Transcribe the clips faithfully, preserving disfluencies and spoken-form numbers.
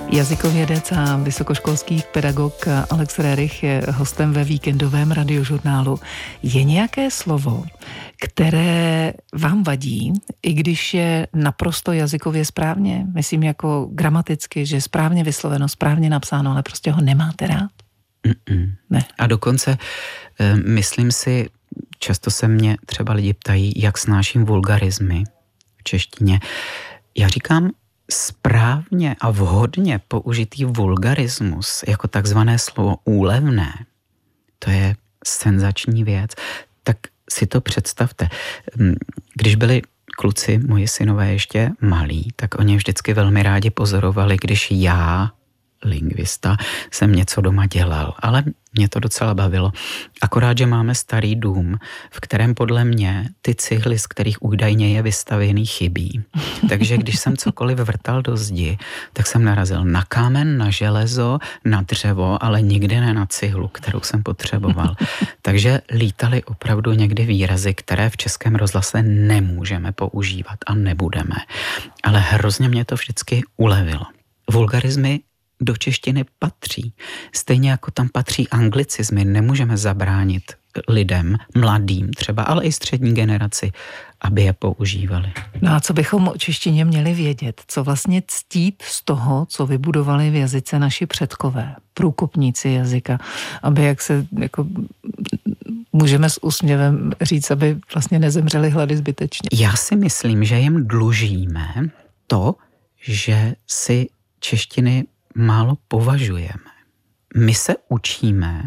Jazykovědec a vysokoškolský pedagog Alex Rerich je hostem ve víkendovém radiožurnálu. Je nějaké slovo, které vám vadí, i když je naprosto jazykově správně? Myslím jako gramaticky, že je správně vysloveno, správně napsáno, ale prostě ho nemáte rád? Mm-mm. Ne. A dokonce myslím si, často se mě třeba lidi ptají, jak snáším vulgarizmy v češtině. Já říkám, správně a vhodně použitý vulgarismus jako takzvané slovo úlevné, to je senzační věc. Tak si to představte. Když byli kluci, moji synové ještě malí, tak oni vždycky velmi rádi pozorovali, když já, lingvista, jsem něco doma dělal, ale mě to docela bavilo. Akorát, že máme starý dům, v kterém podle mě ty cihly, z kterých údajně je vystavěný, chybí. Takže když jsem cokoliv vrtal do zdi, tak jsem narazil na kámen, na železo, na dřevo, ale nikdy ne na cihlu, kterou jsem potřeboval. Takže lítaly opravdu někdy výrazy, které v Českém rozhlase nemůžeme používat a nebudeme. Ale hrozně mě to vždycky ulevilo. Vulgarizmy do češtiny patří. Stejně jako tam patří anglicizmy, nemůžeme zabránit lidem, mladým třeba, ale i střední generaci, aby je používali. No a co bychom o češtině měli vědět? Co vlastně ctít z toho, co vybudovali v jazyce naši předkové, průkopníci jazyka, aby jak se jako můžeme s úsměvem říct, aby vlastně nezemřeli hlady zbytečně. Já si myslím, že jim dlužíme to, že si češtiny málo považujeme. My se učíme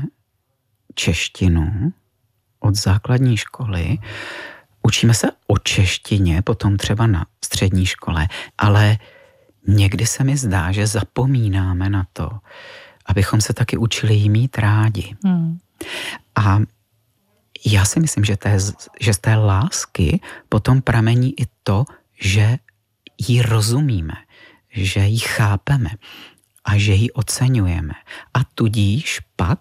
češtinu od základní školy, učíme se o češtině, potom třeba na střední škole, ale někdy se mi zdá, že zapomínáme na to, abychom se taky učili jí mít rádi. Hmm. A já si myslím, že, té, že z té lásky potom pramení i to, že jí rozumíme, že ji chápeme a že ji oceňujeme. A tudíž pak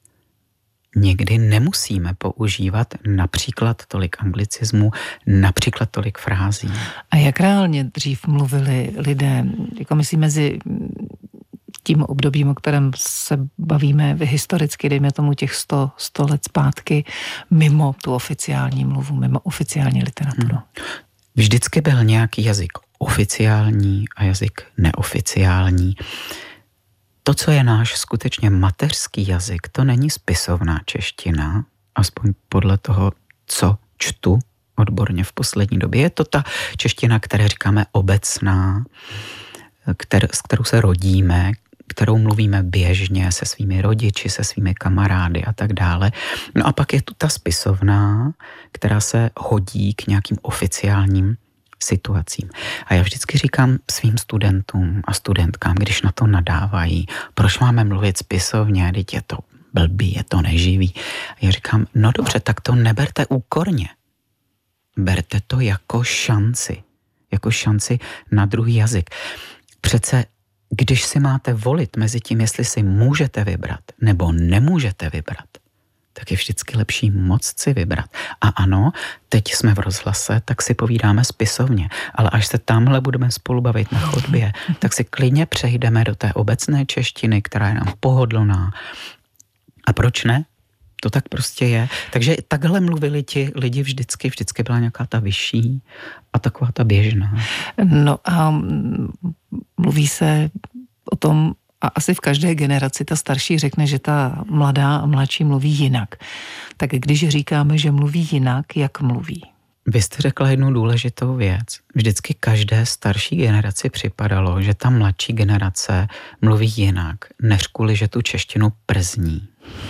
někdy nemusíme používat například tolik anglicismů, například tolik frází. A jak reálně dřív mluvili lidé, jako myslím mezi tím obdobím, o kterém se bavíme historicky, dejme tomu těch sto, sto let zpátky, mimo tu oficiální mluvu, mimo oficiální literaturu? Hmm. Vždycky byl nějaký jazyk oficiální a jazyk neoficiální. To, co je náš skutečně mateřský jazyk, to není spisovná čeština, aspoň podle toho, co čtu odborně v poslední době. Je to ta čeština, které říkáme obecná, kter, s kterou se rodíme, kterou mluvíme běžně se svými rodiči, se svými kamarády a tak dále. No a pak je tu ta spisovná, která se hodí k nějakým oficiálním situacím. A já vždycky říkám svým studentům a studentkám, když na to nadávají, proč máme mluvit spisovně, teď je to blbý, je to neživý. A já říkám, no dobře, tak to neberte úkorně. Berte to jako šanci. Jako šanci na druhý jazyk. Přece, když si máte volit mezi tím, jestli si můžete vybrat nebo nemůžete vybrat, tak je vždycky lepší moc si vybrat. A ano, teď jsme v rozhlase, tak si povídáme spisovně, ale až se tamhle budeme spolu bavit na chodbě, tak si klidně přejdeme do té obecné češtiny, která je nám pohodlná. A proč ne? To tak prostě je. Takže takhle mluvili ti lidi vždycky, vždycky byla nějaká ta vyšší a taková ta běžná. No a mluví se o tom, a asi v každé generaci ta starší řekne, že ta mladá a mladší mluví jinak. Tak když říkáme, že mluví jinak, jak mluví? Vy jste řekla jednu důležitou věc. Vždycky každé starší generaci připadalo, že ta mladší generace mluví jinak, než kvůli, že tu češtinu przní.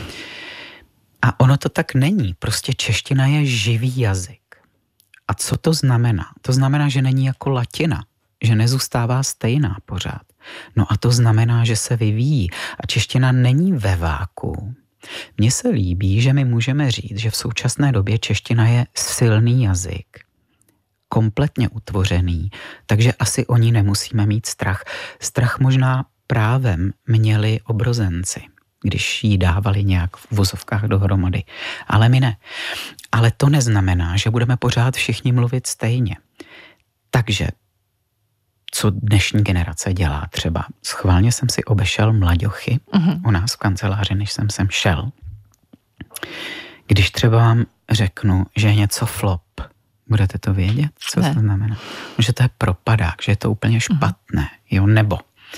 A ono to tak není. Prostě čeština je živý jazyk. A co to znamená? To znamená, že není jako latina, že nezůstává stejná pořád. No a to znamená, že se vyvíjí. A čeština není ve váku. Mně se líbí, že my můžeme říct, že v současné době čeština je silný jazyk, kompletně utvořený, takže asi o ní nemusíme mít strach. Strach možná právem měli obrozenci, když jí dávali nějak v vozovkách dohromady. Ale my ne. Ale to neznamená, že budeme pořád všichni mluvit stejně. Takže co dnešní generace dělá třeba. Schválně jsem si obešel mlaďochy uh-huh. u nás v kanceláři, než jsem sem šel. Když třeba vám řeknu, že je něco flop, budete to vědět, co ne. to znamená? Že to je propadák, že je to úplně špatné, uh-huh. jo, nebo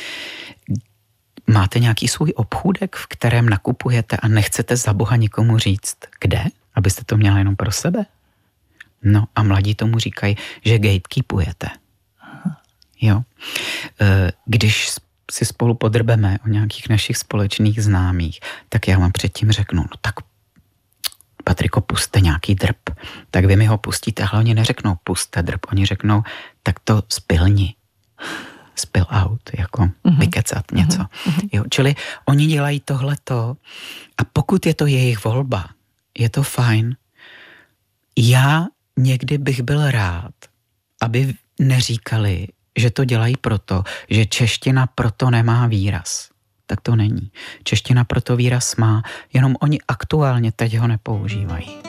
máte nějaký svůj obchůdek, v kterém nakupujete a nechcete za boha nikomu říct, kde, abyste to měla jenom pro sebe? No a mladí tomu říkají, že gatekeepujete. Jo. Když si spolu podrbeme o nějakých našich společných známých, tak já vám předtím řeknu, no tak Patriko, puste nějaký drb. Tak vy mi ho pustíte, ale oni neřeknou puste drb, oni řeknou, tak to spilni. Spill out, jako mm-hmm. vykecat něco. Mm-hmm. Jo, čili oni dělají tohleto a pokud je to jejich volba, je to fajn. Já někdy bych byl rád, aby neříkali, že to dělají proto, že čeština proto nemá výraz. Tak to není. Čeština proto výraz má, jenom oni aktuálně teď ho nepoužívají.